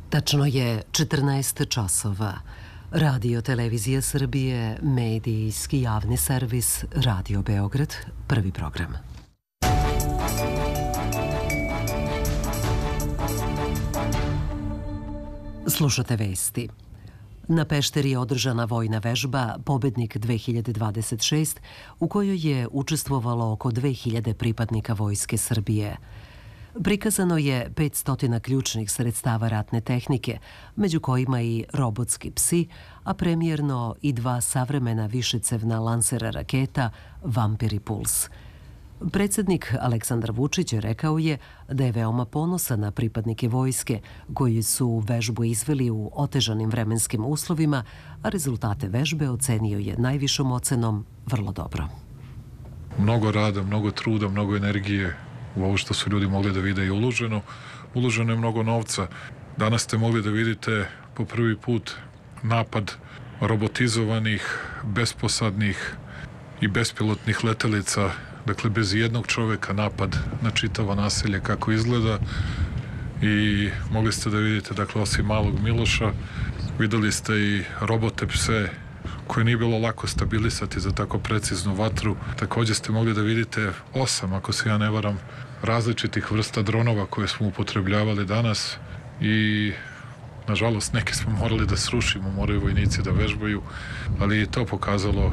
Tačno je 14 časova. Radio Televizija Srbije, medijski javni servis Radio Beograd, prvi program. Slušate vesti. Na Pešteri je održana vojna vežba Pobednik 2026 u kojoj je učestvovalo oko 2000 pripadnika Vojske Srbije. Prikazano je 500 ključnih sredstava ratne tehnike, među kojima i robotski psi, a premijerno i 2 savremena višecevna lansera raketa Vampir i Puls. Predsjednik Aleksandar Vučić rekao je da je veoma ponosan na pripadnike vojske koji su vežbu izveli u otežanim vremenskim uslovima, a rezultate vežbe ocenio je najvišom ocenom vrlo dobro. Mnogo rada, mnogo truda, mnogo energije u ovo što su ljudi mogli da vide i uloženo. Uloženo je mnogo novca. Danas ste mogli da vidite po prvi put napad robotizovanih, besposadnih i bespilotnih letelica. Dakle, bez jednog čoveka napad na čitavo naselje kako izgleda i mogli ste da vidite, dakle, osim malog Miloša, videli ste i robote pse koje nije bilo lako stabilisati za tako preciznu vatru. Također ste mogli da vidite 8, ako se ja ne varam, različitih vrsta dronova koje smo upotrebljavali danas i nažalost neke smo morali da srušimo, moraju vojnici da vežbaju, ali je to pokazalo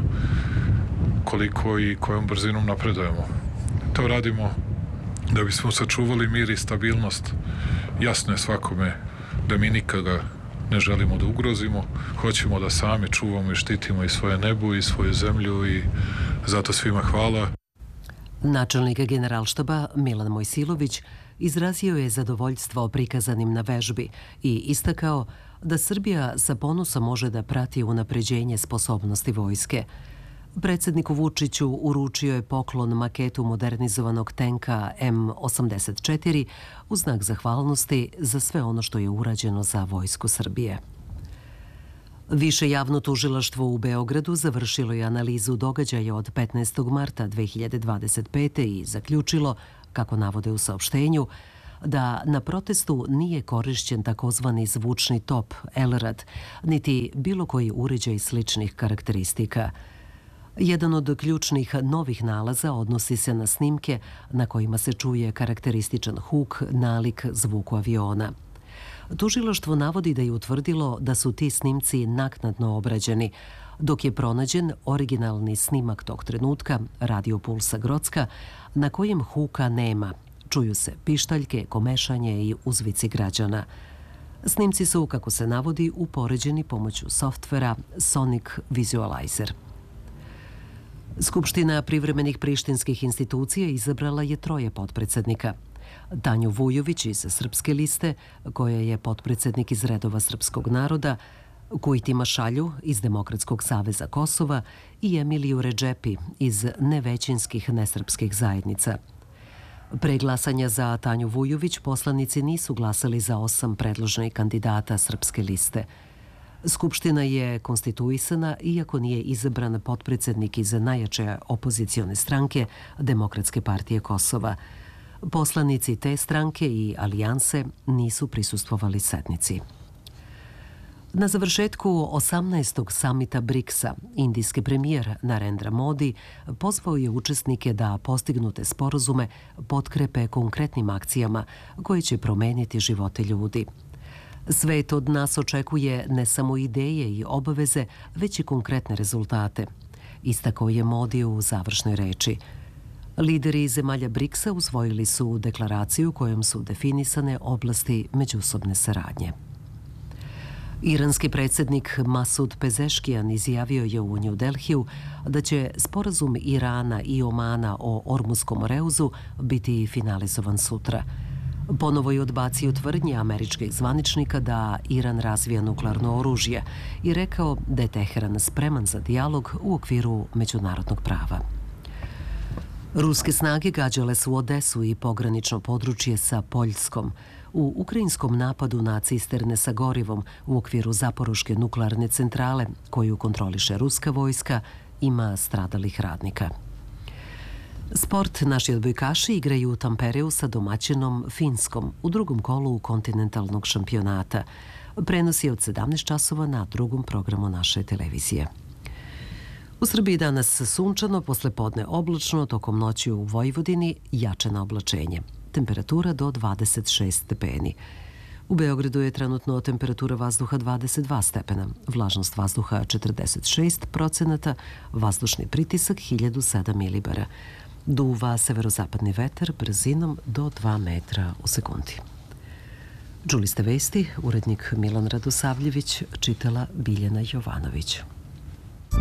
koliko i kojom brzinom napredujemo. To radimo da bismo sačuvali mir i stabilnost. Jasno je svakome da mi nikada ne želimo da ugrozimo, hoćemo da sami čuvamo i štitimo i svoje nebo i svoju zemlju i zato svima hvala. Načelnik Generalštaba Milan Mojsilović izrazio je zadovoljstvo prikazanim na vežbi i istakao da Srbija sa ponosom može da prati unapređenje sposobnosti vojske. Predsjedniku Vučiću uručio je poklon maketu modernizovanog tenka M84 u znak zahvalnosti za sve ono što je urađeno za Vojsku Srbije. Više javno tužilaštvo u Beogradu završilo je analizu događaja od 15. marta 2025. i zaključilo, kako navode u saopštenju, da na protestu nije korišćen takozvani zvučni top Elrad, niti bilo koji uređaj sličnih karakteristika. Jedan od ključnih novih nalaza odnosi se na snimke na kojima se čuje karakterističan huk nalik zvuku aviona. Tužilaštvo navodi da je utvrdilo da su ti snimci naknadno obrađeni, dok je pronađen originalni snimak tog trenutka, radio Pulsa Grocka, na kojem huka nema. Čuju se pištaljke, komešanje i uzvici građana. Snimci su, kako se navodi, upoređeni pomoću softvera Sonic Visualizer. Skupština privremenih prištinskih institucija izabrala je 3 potpredsednika. Tanju Vujović iz Srpske liste, koja je potpredsednik iz redova srpskog naroda, Kujtima Šalju iz Demokratskog saveza Kosova i Emiliju Redžepi iz nevećinskih nesrpskih zajednica. Pre glasanja za Tanju Vujović poslanici nisu glasali za 8 predloženih kandidata Srpske liste. Skupština je konstituisana iako nije izabran potpredsednik iz najjače opozicione stranke Demokratske partije Kosova. Poslanici te stranke i alijanse nisu prisustvovali sednici. Na završetku 18. samita BRICS-a, indijski premijer Narendra Modi pozvao je učesnike da postignute sporazume potkrepe konkretnim akcijama koje će promeniti živote ljudi. Svet od nas očekuje ne samo ideje i obaveze, već i konkretne rezultate, istakao je Modi u završnoj reči. Lideri zemalja BRICS-a usvojili su deklaraciju kojom su definisane oblasti međusobne saradnje. Iranski predsjednik Masud Pezeškijan izjavio je u New Delhiju da će sporazum Irana i Omana o Ormuskom reuzu biti finalizovan sutra. Ponovo je odbacio tvrdnje američkih zvaničnika da Iran razvija nuklearno oružje i rekao da je Teheran spreman za dijalog u okviru međunarodnog prava. Ruske snage gađale su Odesu i pogranično područje sa Poljskom u ukrajinskom napadu na cisterne sa gorivom u okviru Zaporoške nuklearne centrale koju kontroliše ruska vojska, ima stradalih radnika. Sport naši odbojkaši igraju u Tampereu sa domaćinom Finskom u drugom kolu kontinentalnog šampionata. Prenos je od 17 časova na drugom programu naše televizije. U Srbiji danas sunčano, poslepodne oblačno, tokom noći u Vojvodini jače na oblačenje. Temperatura do 26 stepeni. U Beogradu je trenutno temperatura vazduha 22 stepena, vlažnost vazduha 46%, vazdušni pritisak 1007 milibara. Duva severozapadni vetar brzinom do 2 metra u sekundi. Čuli ste vesti, urednik Milan Radosavljević, čitala Biljana Jovanović.